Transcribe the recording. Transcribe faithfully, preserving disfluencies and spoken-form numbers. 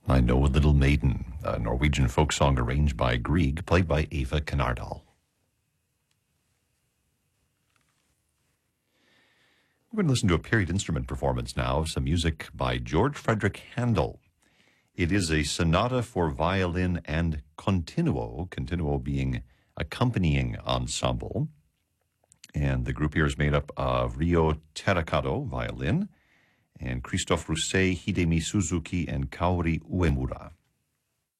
I Know a Little Maiden, a Norwegian folk song arranged by Grieg, played by Eva Canardal. We're going to listen to a period instrument performance now of some music by George Frederick Handel. It is a sonata for violin and continuo, continuo being accompanying ensemble. And the group here is made up of Ryo Terakato, violin, and Christophe Rousset, Hidemi Suzuki, and Kaori Uemura.